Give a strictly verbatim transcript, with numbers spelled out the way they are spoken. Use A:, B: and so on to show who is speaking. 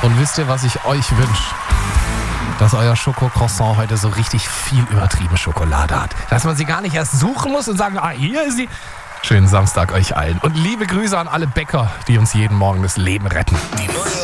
A: Und wisst ihr, was ich euch wünsche? Dass euer Schokocroissant heute so richtig viel übertrieben Schokolade hat. Dass man sie gar nicht erst suchen muss und sagen, ah, hier ist sie. Schönen Samstag euch allen. Und liebe Grüße an alle Bäcker, die uns jeden Morgen das Leben retten.
B: Die neue